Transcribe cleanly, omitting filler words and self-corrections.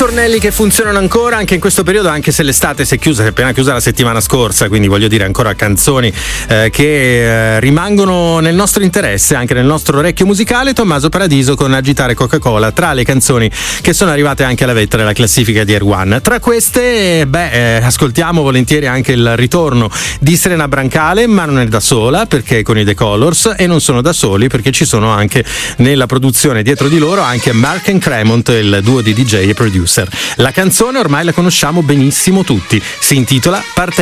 ritornelli che funzionano ancora anche in questo periodo, anche se l'estate si è appena chiusa la settimana scorsa, quindi voglio dire ancora canzoni che rimangono nel nostro interesse, anche nel nostro orecchio musicale. Tommaso Paradiso con Agitare Coca-Cola, tra le canzoni che sono arrivate anche alla vetta della classifica di Air One. Tra queste, ascoltiamo volentieri anche il ritorno di Serena Brancale, ma non è da sola, perché è con i The Colors, e non sono da soli perché ci sono anche nella produzione dietro di loro anche Mark and Cremont, il duo di DJ e producer. La canzone ormai la conosciamo benissimo tutti, si intitola Partenza.